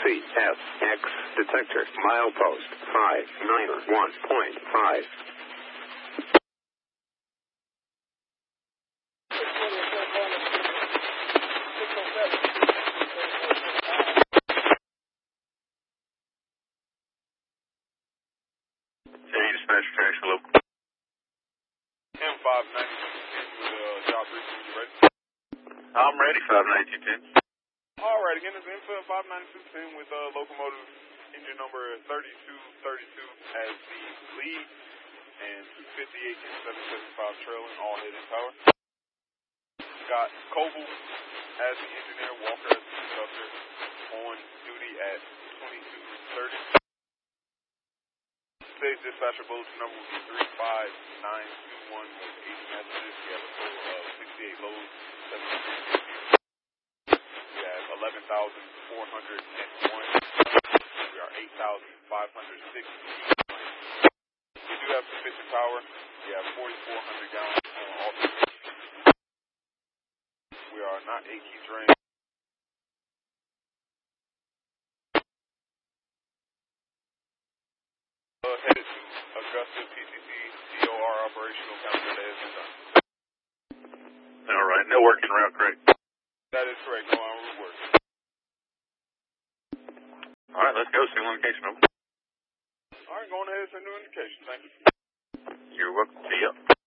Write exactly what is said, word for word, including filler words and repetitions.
C S X detector milepost five nine one point five. Hey, dispatch tracks, hello. M five ninety-two ten with uh, job briefing. You ready? I'm ready, five ninety-two ten. Alright, again, it's M five ninety-two ten with uh, locomotive engine number thirty-two thirty-two as the lead and two fifty-eight and seven seventy-five trailing, all heading power. Got Coble as the engineer, Walker as the conductor, on duty at twenty-two thirty. Today's dispatcher bulletin number will be three five nine two one with eighty messages. We have a total of sixty-eight loads, seven hundred fifty. We have eleven thousand four hundred one. We are eight thousand five hundred sixty. We do have sufficient power. We have forty-four hundred gallons on all three. We are not eight key drained. Uh, headed to Augusta P C C D O R operational calendar day has been done. All right, no working route, correct? That is correct. No on route work. All right, let's go. Single indication, over. All right, going ahead and send new indication. Thank you. You're welcome. See ya.